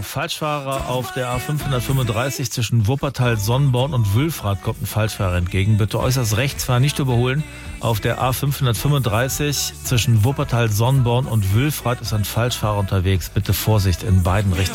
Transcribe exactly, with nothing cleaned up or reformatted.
Falschfahrer auf der A fünfhundertfünfunddreißig zwischen Wuppertal, Sonnenborn und Wülfrath kommt ein Falschfahrer entgegen. Bitte äußerst rechts fahren, nicht überholen. Auf der A fünfhundertfünfunddreißig zwischen Wuppertal, Sonnenborn und Wülfrath ist ein Falschfahrer unterwegs. Bitte Vorsicht in beiden Richtungen.